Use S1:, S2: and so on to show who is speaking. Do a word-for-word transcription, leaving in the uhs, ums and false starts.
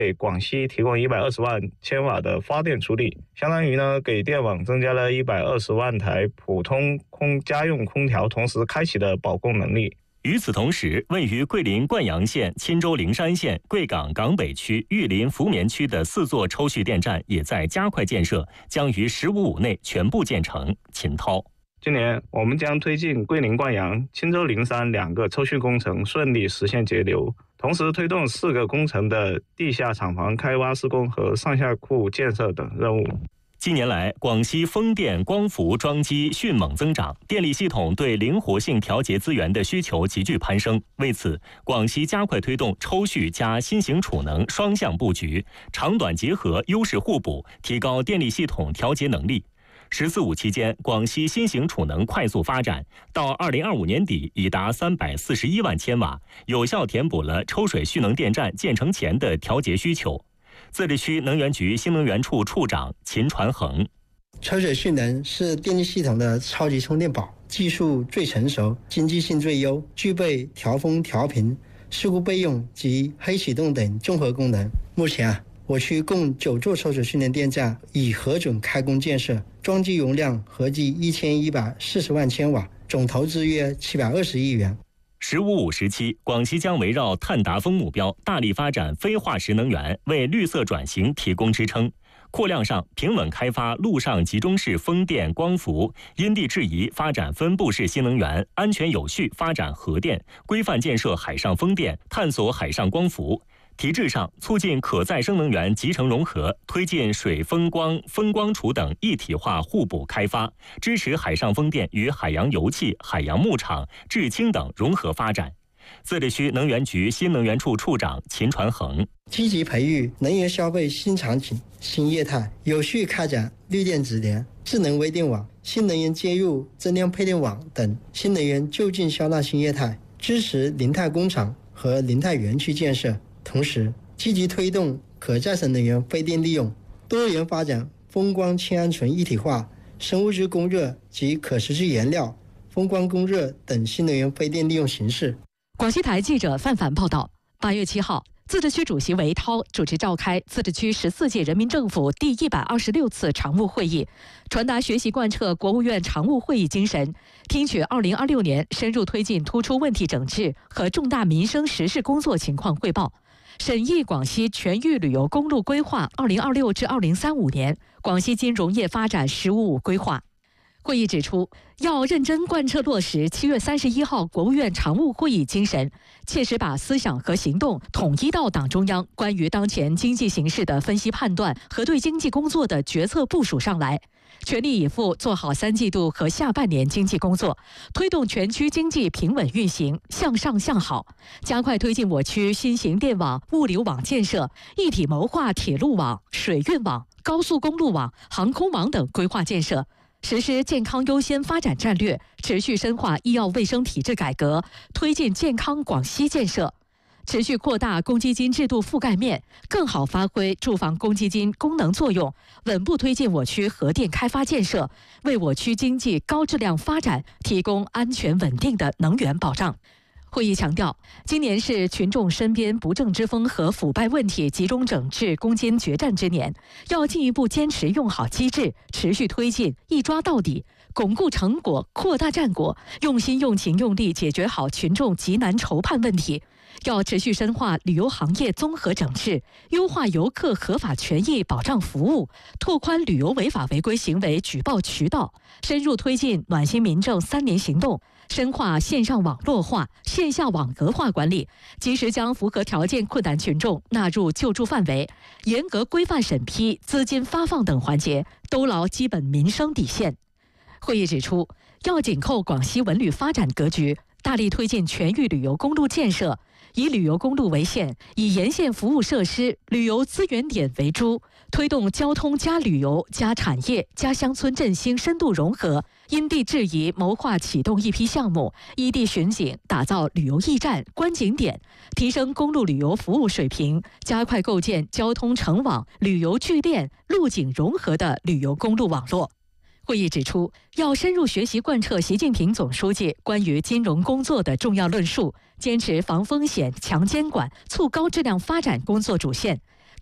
S1: 给广西提供一百二十万千瓦的发电出力，相当于呢给电网增加了一百二十万台普通空家用空调同时开启的保供能力。
S2: 与此同时，位于桂林灌阳县、钦州灵山县、贵港港北区、玉林福棉区的四座抽蓄电站也在加快建设，将于“十五五”内全部建成。秦涛。
S1: 今年我们将推进桂林灌阳、钦州灵山两个抽蓄工程顺利实现节流，同时推动四个工程的地下厂房开挖施工和上下库建设等任务。
S2: 近年来，广西风电、光伏装机迅猛增长，电力系统对灵活性调节资源的需求急剧攀升。为此，广西加快推动抽蓄加新型储能双向布局，长短结合、优势互补，提高电力系统调节能力。十四五期间，广西新型储能快速发展，到二零二五年底已达三百四十一万千瓦，有效填补了抽水蓄能电站建成前的调节需求。自治区能源局新能源处处长秦传恒：
S3: 抽水蓄能是电力系统的超级充电宝，技术最成熟，经济性最优，具备调峰、调频、事故备用及黑启动等综合功能。目前啊，我区共九座抽水蓄能电站已核准开工建设，装机容量合计一千一百四十万千瓦，总投资约七百二十亿元。
S2: 十五五时期，广西将围绕碳达峰目标，大力发展非化石能源，为绿色转型提供支撑。扩量上平稳开发陆上集中式风电、光伏，因地制宜发展分布式新能源，安全有序发展核电，规范建设海上风电，探索海上光伏。体制上，促进可再生能源集成融合，推进水风光、风光储等一体化互补开发，支持海上风电与海洋油气、海洋牧场、制氢等融合发展。自治区能源局新能源处处长秦传恒：
S3: 积极培育能源消费新场景、新业态，有序开展绿电直联、智能微电网、新能源接入增量配电网等新能源就近消纳新业态，支持零碳工厂和零碳园区建设。同时，积极推动可再生能源非电利用，多元发展风光氢铵醇一体化、生物质供热及可持续燃料、风光供热等新能源非电利用形式。
S4: 广西台记者范凡报道。八月七号，自治区主席韦涛主持召开自治区十四届人民政府第一百二十六次常务会议，传达学习贯彻国务院常务会议精神，听取二零二六年深入推进突出问题整治和重大民生实事工作情况汇报。审议广西全域旅游公路规划二零二六至二零三五年、广西金融业发展“十五五”规划。会议指出，要认真贯彻落实七月三十一号国务院常务会议精神，切实把思想和行动统一到党中央关于当前经济形势的分析判断和对经济工作的决策部署上来，全力以赴做好三季度和下半年经济工作，推动全区经济平稳运行，向上向好，加快推进我区新型电网、物流网建设，一体谋划铁路网、水运网、高速公路网、航空网等规划建设。实施健康优先发展战略，持续深化医药卫生体制改革，推进健康广西建设，持续扩大公积金制度覆盖面，更好发挥住房公积金功能作用，稳步推进我区核电开发建设，为我区经济高质量发展提供安全稳定的能源保障。会议强调，今年是群众身边不正之风和腐败问题集中整治攻坚决战之年，要进一步坚持用好机制，持续推进一抓到底，巩固成果，扩大战果，用心用情用力解决好群众急难愁盼问题。要持续深化旅游行业综合整治，优化游客合法权益保障服务，拓宽旅游违法违规行为举报渠道，深入推进暖心民政三年行动，深化线上网络化、线下网格化管理，及时将符合条件困难群众纳入救助范围，严格规范审批、资金发放等环节，兜牢基本民生底线。会议指出，要紧扣广西文旅发展格局，大力推进全域旅游公路建设，以旅游公路为线，以沿线服务设施、旅游资源点为珠，推动交通加旅游加产业加乡村振兴深度融合，因地制宜谋划启动一批项目，依地巡警，打造旅游驿站、观景点，提升公路旅游服务水平，加快构建交通城网、旅游聚链、陆景融合的旅游公路网络。会议指出，要深入学习贯彻习近平总书记关于金融工作的重要论述，坚持防风险、强监管、促高质量发展工作主线，